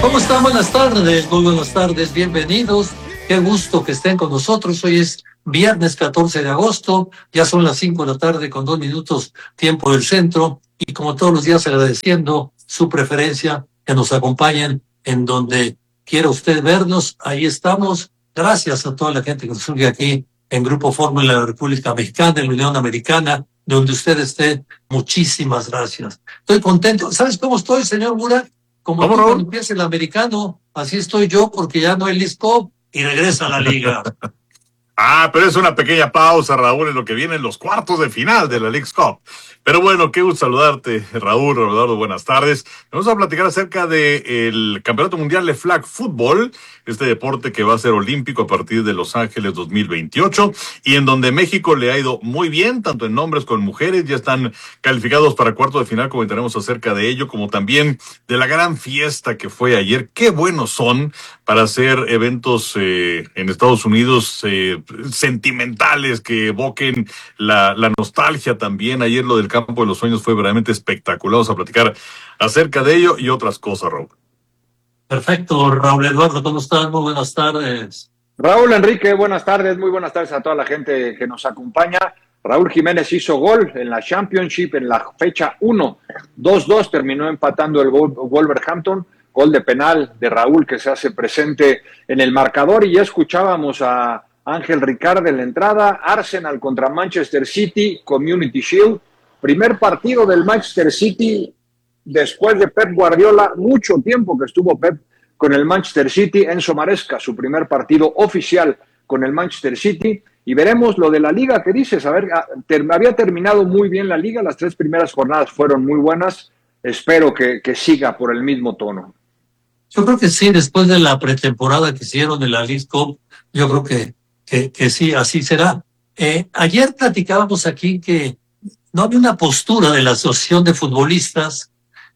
¿Cómo están? Buenas tardes, muy buenas tardes, bienvenidos. Qué gusto que estén con nosotros. Hoy es viernes 14 de agosto, ya son las 5 de la tarde con 2 minutos, tiempo del centro. Y como todos los días agradeciendo su preferencia, que nos acompañen en donde quiera usted vernos. Ahí estamos. Gracias a toda la gente que nos sigue aquí en Grupo Fórmula de la República Mexicana, en la Unión Americana, donde usted esté. Muchísimas gracias. Estoy contento. ¿Sabes cómo estoy, señor Mura? Como tú cuando empieza el americano, así estoy yo, porque ya no hay Leagues Cup y regresa a la liga. Pero es una pequeña pausa, Raúl, en lo que vienen los cuartos de final de la Leagues Cup. Pero bueno, qué gusto saludarte, Raúl, Eduardo, buenas tardes. Vamos a platicar acerca del Campeonato Mundial de Flag Football, este deporte que va a ser olímpico a partir de Los Ángeles 2028, y en donde México le ha ido muy bien, tanto en hombres como en mujeres, ya están calificados para cuartos de final, comentaremos acerca de ello, como también de la gran fiesta que fue ayer. Qué buenos son para hacer eventos en Estados Unidos, sentimentales, que evoquen la nostalgia también. Ayer lo del Campo de los Sueños fue verdaderamente espectacular. Vamos a platicar acerca de ello y otras cosas, Raúl. Perfecto, Raúl Eduardo, ¿cómo estás? Muy buenas tardes. Raúl Enrique, buenas tardes, muy buenas tardes a toda la gente que nos acompaña. Raúl Jiménez hizo gol en la Championship en la fecha 1, 2-2, terminó empatando el Wolverhampton, gol de penal de Raúl que se hace presente en el marcador, y ya escuchábamos a Ángel Ricardo en la entrada. Arsenal contra Manchester City, Community Shield, primer partido del Manchester City después de Pep Guardiola, mucho tiempo que estuvo Pep con el Manchester City. Enzo Maresca, su primer partido oficial con el Manchester City, y veremos lo de la liga que dices. A ver, había terminado muy bien la liga, las 3 primeras jornadas fueron muy buenas, espero que siga por el mismo tono. Yo creo que sí, después de la pretemporada que hicieron de la Leagues Cup, yo creo que sí, así será. Ayer platicábamos aquí que no había una postura de la Asociación de Futbolistas,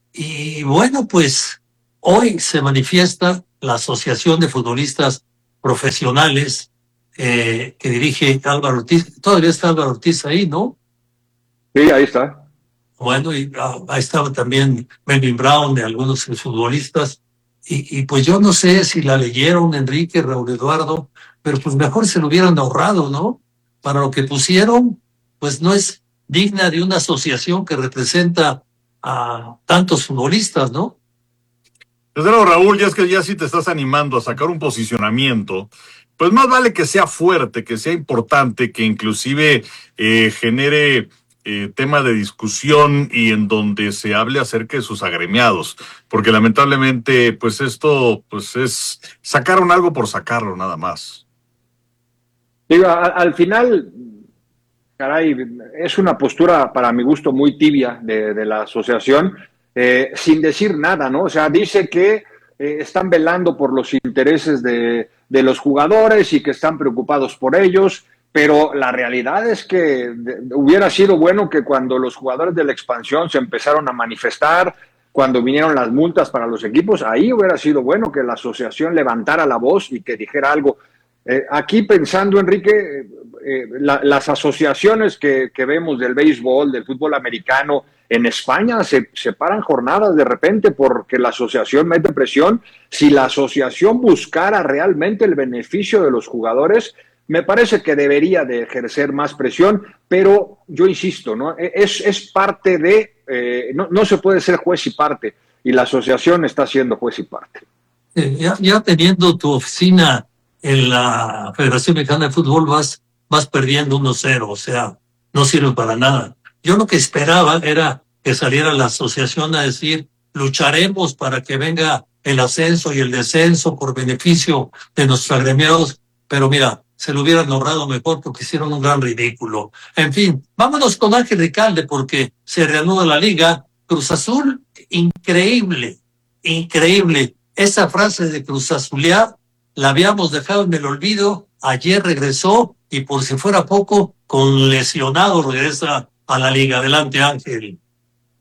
y bueno, pues hoy se manifiesta la Asociación de Futbolistas Profesionales que dirige Álvaro Ortiz. Todavía está Álvaro Ortiz ahí, ¿no? Sí, ahí está. Bueno, y ahí estaba también Melvin Brown, de algunos futbolistas. Y pues yo no sé si la leyeron, Enrique, Raúl Eduardo, pero pues mejor se lo hubieran ahorrado, ¿no? Para lo que pusieron, pues no es digna de una asociación que representa a tantos futbolistas, ¿no? Desde luego, Raúl, ya es que ya sí te estás animando a sacar un posicionamiento, pues más vale que sea fuerte, que sea importante, que inclusive genere tema de discusión y en donde se hable acerca de sus agremiados, porque lamentablemente pues esto pues es sacaron algo por sacarlo nada más. Digo, al final, caray, es una postura para mi gusto muy tibia de la asociación, sin decir nada, ¿no? O sea, dice que están velando por los intereses de los jugadores y que están preocupados por ellos, pero la realidad es que hubiera sido bueno que cuando los jugadores de la expansión se empezaron a manifestar, cuando vinieron las multas para los equipos, ahí hubiera sido bueno que la asociación levantara la voz y que dijera algo. Aquí pensando, Enrique, las asociaciones que vemos del béisbol, del fútbol americano, en España se paran jornadas de repente porque la asociación mete presión. Si la asociación buscara realmente el beneficio de los jugadores, me parece que debería de ejercer más presión, pero yo insisto, ¿no? Es parte de, no se puede ser juez y parte, y la asociación está siendo juez y parte. Ya teniendo tu oficina en la Federación Mexicana de Fútbol vas perdiendo 1-0, o sea, no sirve para nada. Yo lo que esperaba era que saliera la asociación a decir, lucharemos para que venga el ascenso y el descenso por beneficio de nuestros agremiados, pero mira, se lo hubieran logrado mejor porque hicieron un gran ridículo. En fin, vámonos con Ángel Ricalde porque se reanuda la liga. Cruz Azul, increíble, increíble. Esa frase de Cruz Azulear la habíamos dejado en el olvido. Ayer regresó y por si fuera poco, con lesionado regresa a la liga. Adelante, Ángel.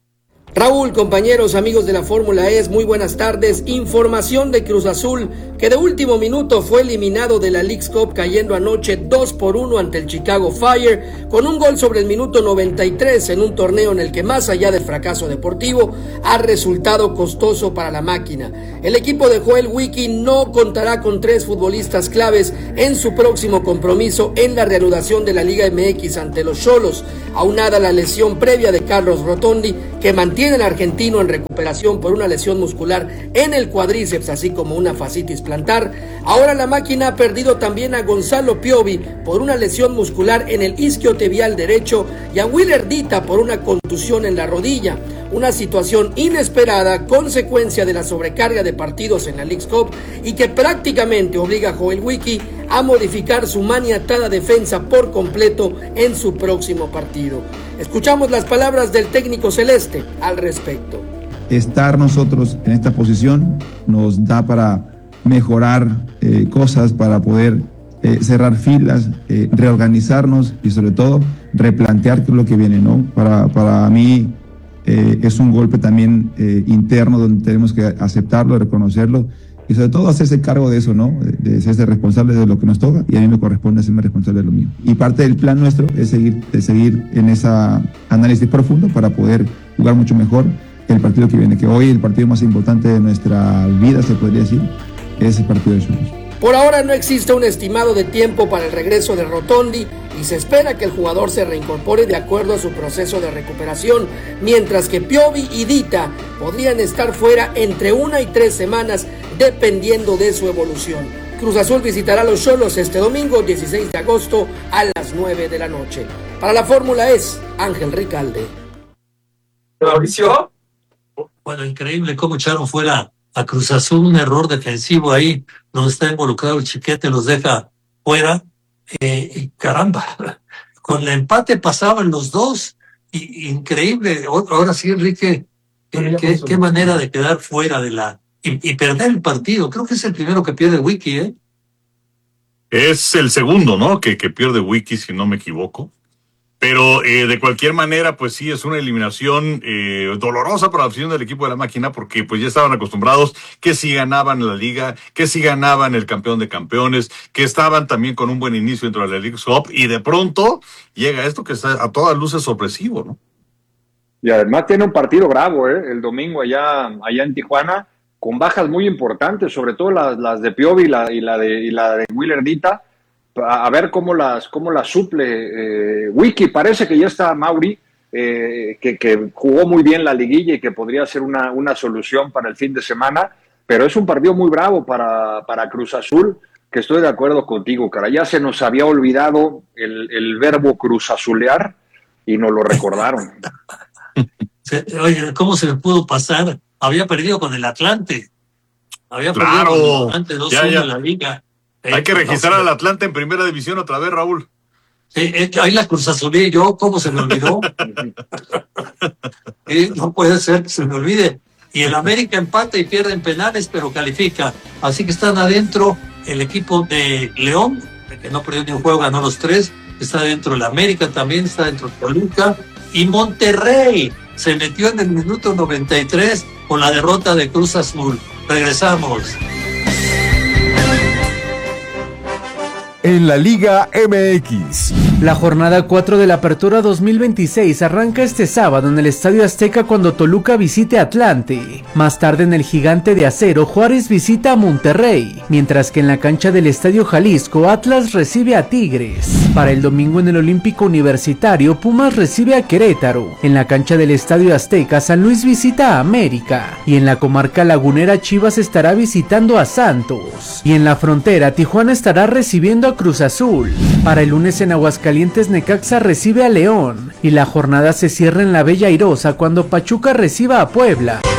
Raúl, compañeros, amigos de la Fórmula E, muy buenas tardes. Información de Cruz Azul, que de último minuto fue eliminado de la Leagues Cup, cayendo anoche 2-1 ante el Chicago Fire, con un gol sobre el minuto 93 en un torneo en el que, más allá del fracaso deportivo, ha resultado costoso para la máquina. El equipo de Joel Wiki no contará con 3 futbolistas claves en su próximo compromiso en la reanudación de la Liga MX ante los Xolos, aunada la lesión previa de Carlos Rotondi, que mantiene al argentino en recuperación por una lesión muscular en el cuádriceps, así como una fascitis plantar. Ahora la máquina ha perdido también a Gonzalo Piovi por una lesión muscular en el isquiotibial derecho y a Willer Dita por una contusión en la rodilla. Una situación inesperada, consecuencia de la sobrecarga de partidos en la Leagues Cup, y que prácticamente obliga a Joel Wiki a modificar su maniatada defensa por completo en su próximo partido. Escuchamos las palabras del técnico celeste al respecto. Estar nosotros en esta posición nos da para mejorar cosas, para poder cerrar filas, reorganizarnos y sobre todo replantear qué es lo que viene, ¿no? Para mí es un golpe también interno donde tenemos que aceptarlo, reconocerlo y sobre todo hacerse cargo de eso, ¿no? De serse responsable de lo que nos toca, y a mí me corresponde hacerme responsable de lo mío. Y parte del plan nuestro es seguir en esa análisis profundo para poder jugar mucho mejor el partido que viene, que hoy el partido más importante de nuestra vida, se podría decir, es el partido de Xolos. Por ahora no existe un estimado de tiempo para el regreso de Rotondi y se espera que el jugador se reincorpore de acuerdo a su proceso de recuperación, mientras que Piovi y Dita podrían estar fuera entre 1 y 3 semanas dependiendo de su evolución. Cruz Azul visitará a los Xolos este domingo 16 de agosto a las 9 de la noche. Para la Fórmula E, Ángel Ricalde. Mauricio. Bueno, increíble cómo echaron fuera a Cruz Azul, un error defensivo ahí donde está involucrado el Chiquete, los deja fuera, y caramba, con el empate pasaban los dos, y increíble. Ahora sí, Enrique, qué manera de quedar fuera de la y perder el partido. Creo que es el primero que pierde Wiki, ¿eh? Es el segundo, ¿no? Que pierde Wiki, si no me equivoco. Pero de cualquier manera, pues sí, es una eliminación dolorosa para la afición del equipo de la máquina, porque pues ya estaban acostumbrados que si ganaban la liga, que si ganaban el campeón de campeones, que estaban también con un buen inicio dentro de la Leagues Cup, y de pronto llega esto que está a todas luces sorpresivo, ¿no? Y además tiene un partido bravo, el domingo allá en Tijuana, con bajas muy importantes, sobre todo las de Piovi y la de Willer Dita. A ver cómo las suple Wiki. Parece que ya está Mauri, que jugó muy bien la liguilla y que podría ser una solución para el fin de semana, pero es un partido muy bravo para Cruz Azul, que estoy de acuerdo contigo, cara. Ya se nos había olvidado el verbo cruzazulear y nos lo recordaron. Oye, ¿cómo se me pudo pasar? Había perdido con el Atlante. Perdido con el Atlante 2-1 en la liga. Hay que registrar al Atlante en primera división otra vez, Raúl. Ahí la Cruz Azulí, yo, ¿cómo se me olvidó? No puede ser que se me olvide. Y el América empata y pierde en penales, pero califica. Así que están adentro el equipo de León, que no perdió ni un juego, ganó los 3. Está dentro el América también, está dentro Toluca. Y Monterrey se metió en el minuto 93 con la derrota de Cruz Azul. Regresamos. En la Liga MX. La jornada 4 de la Apertura 2026 arranca este sábado en el Estadio Azteca cuando Toluca visite a Atlante. Más tarde en el Gigante de Acero, Juárez visita a Monterrey, mientras que en la cancha del Estadio Jalisco, Atlas recibe a Tigres. Para el domingo en el Olímpico Universitario, Pumas recibe a Querétaro. En la cancha del Estadio Azteca, San Luis visita a América. Y en la comarca lagunera, Chivas estará visitando a Santos. Y en la frontera, Tijuana estará recibiendo a Cruz Azul. Para el lunes en Aguascalientes, Necaxa recibe a León y la jornada se cierra en la Bella Airosa cuando Pachuca reciba a Puebla.